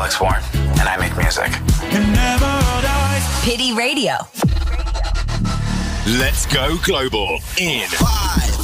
Alex Warren, and I make music. Pity Radio. Let's go global in 5,